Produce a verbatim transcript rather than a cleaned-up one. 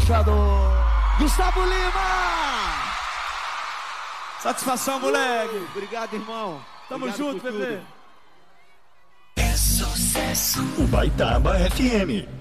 embaixador Gustavo Lima! Satisfação, moleque. Uh, obrigado, irmão. Tamo obrigado junto, bebê. É sucesso. Ubaitaba F M.